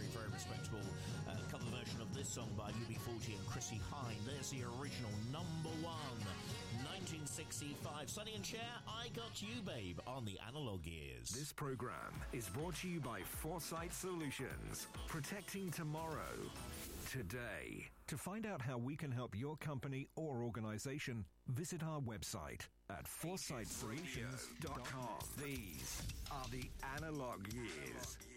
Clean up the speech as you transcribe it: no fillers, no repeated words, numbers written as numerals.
very respectable cover version of this song by UB40 and Chrissy Hine. There's the original number one, 1965. Sonny and Cher, I Got You, Babe, on the Analog Years. This program is brought to you by Foresight Solutions, protecting tomorrow, today. To find out how we can help your company or organization, visit our website at foresightsolutions.com. These are the Analog Years.